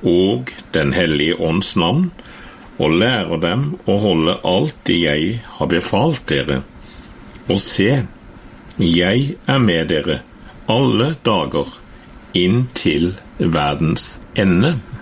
og den hellige ånds navn, og lærer dem å holde alt det jeg har befalt dere. Og se, jeg er med dere alle dager inn til verdens ende.